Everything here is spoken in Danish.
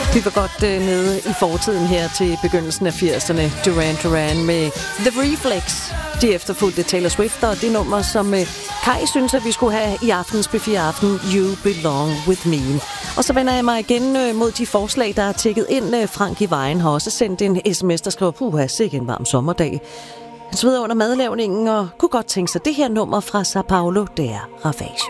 Vi var godt nede i fortiden her til begyndelsen af 80'erne. Duran Duran med The Reflex. De efterfulgte Taylor Swift og det nummer, som Kai synes, at vi skulle have i aftens P4 Aften, You Belong With Me. Og så vender jeg mig igen mod de forslag, der er tækket ind. Frank i Vejen har også sendt en sms, der skriver, puha, sikke en varm sommerdag. Han sveder under madlavningen og kunne godt tænke sig det her nummer fra Sao Paulo, det er Ravage.